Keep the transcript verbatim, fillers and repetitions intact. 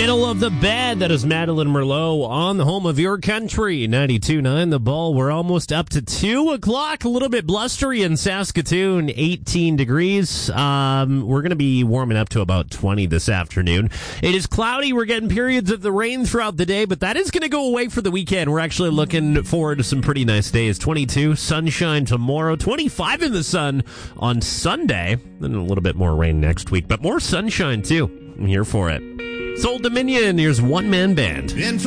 Middle of the bed. That is Madeline Merlot on the home of your country. ninety-two point nine The Ball. We're almost up to two o'clock. A little bit blustery in Saskatoon. eighteen degrees. Um, we're going to be warming up to about twenty this afternoon. It is cloudy. We're getting periods of the rain throughout the day, but that is going to go away for the weekend. We're actually looking forward to some pretty nice days. twenty-two, sunshine tomorrow. twenty-five in the sun on Sunday. Then a little bit more rain next week, but more sunshine too. I'm here for it. Soul Dominion, here's One Man Band.